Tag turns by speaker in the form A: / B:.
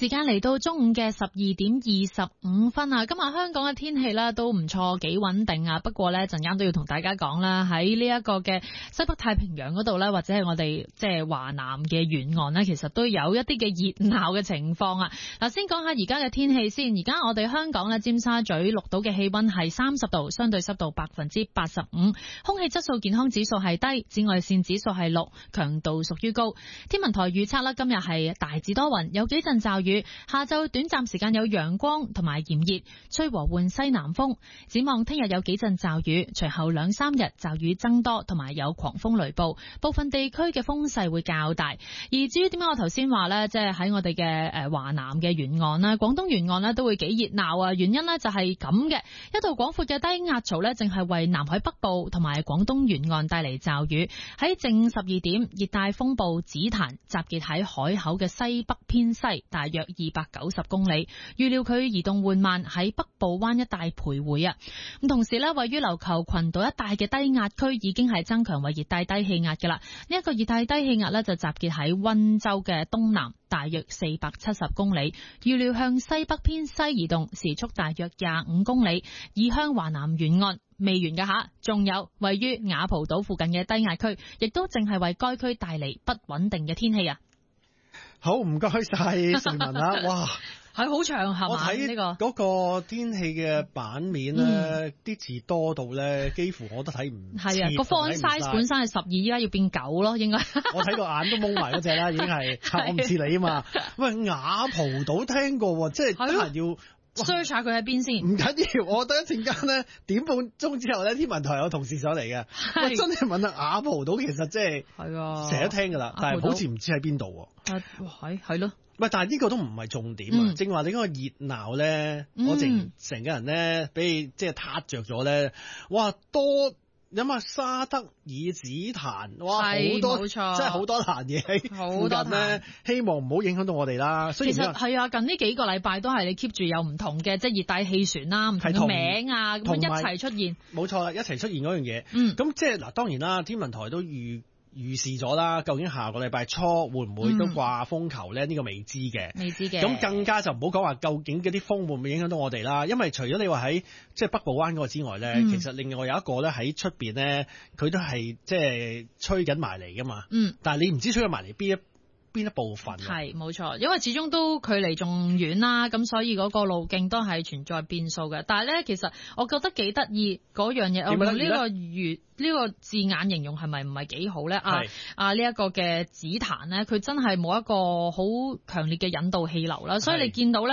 A: 時間嚟到中午嘅12:25啊，今日香港嘅天氣咧都唔錯，幾穩定啊。不過咧陣間都要同大家講啦，喺呢一個嘅西北太平洋嗰度咧，或者係我哋即係華南嘅沿岸咧，其實都有一啲嘅熱鬧嘅情況啊。嗱，先講下而家嘅天氣先。而家我哋香港咧，尖沙咀錄到嘅氣溫係30度，相對濕度85%，空氣質素健康指數係低，紫外線指數係6，強度屬於高。天文台預測啦，今日係大致多雲，有幾陣驟雨，下晝短暫時間有陽光同埋炎熱，吹和緩西南風。展望聽日有幾陣驟雨，隨後2-3日驟雨增多，同埋有狂風雷暴，部分地區嘅風勢會較大。而至於點解我頭先話呢，即係喺我哋嘅華南嘅沿岸啦，廣東沿岸呢都會幾熱鬧啊。原因呢就係咁嘅，一道廣闊嘅低壓槽呢，正係為南海北部同埋廣東沿岸帶嚟驟雨。喺正12點，熱帶風暴紫檀集結喺海口嘅西北偏西，大約290公里，預料佢移動緩慢，喺北部灣一帶徘徊啊。咁同時呢，位於琉球群島一帶嘅低壓區已經係增強為熱帶低氣壓嘅啦。呢一個熱帶低氣壓呢，就集結喺溫州嘅東南，大約470公里，預料向西北偏西移動，時速大約25公里，移向華南沿岸。未完㗎吓，仲有位於雅蒲島附近嘅低壓區，亦都正係為該區帶嚟不穩定嘅天氣啊。
B: 好，唔該晒瑞文啊！哇，
A: 係好長係嘛？
B: 我睇呢嗰個天氣嘅版面咧，啲字多到咧，幾乎我都睇唔。
A: 係啊，個 font size 本身係12，依家要變9咯，應該。我
B: 睇個眼都蒙埋嗰隻啦，已經係我唔似你啊嘛。喂，雅蒲島聽過喎，即係得閒要。
A: search 下佢喺邊先，
B: 唔緊要。我覺得一陣間咧點半鐘之後咧，天文台有同事上嚟嘅，我真係問下雅蒲島，其實即係成日都聽噶啦，但係好似唔知喺邊度。
A: 係咯，
B: 喂，但係呢個都唔係重點啊。正話你嗰個熱鬧咧，我成個人咧俾你即係撻着咗咧，哇多！諗下沙德爾紫檀，哇好多，冇錯，真係好多壇嘢喺附近咧。希望唔好影響到我哋啦。其實
A: 係啊，近呢幾個禮拜都係你 keep 住有唔同嘅即係熱帶氣旋啦，唔同嘅名啊，咁一齊出現。
B: 冇錯啦，一齊出現嗰樣嘢。咁即係嗱，當然啦，天文台都預示咗啦，究竟下個禮拜初會唔會都掛風球咧？呢個未知嘅。咁更加就唔好講話究竟嗰啲風會唔會影響到我哋啦。因為除咗你話喺即係北部灣嗰個之外咧，其實另外有一個咧喺出邊咧，佢都係即係吹緊埋嚟噶嘛。但係你唔知吹緊埋嚟邊一部分。
A: 係冇錯，因為始終都距離仲遠啦，咁所以嗰個路徑都係存在變數嘅。但係咧，其實我覺得幾得意嗰樣嘢，我用呢個字眼形容係咪唔係幾好咧？呢一個嘅紫檀咧，佢真係冇一個好強烈嘅引導氣流啦，所以你見到咧。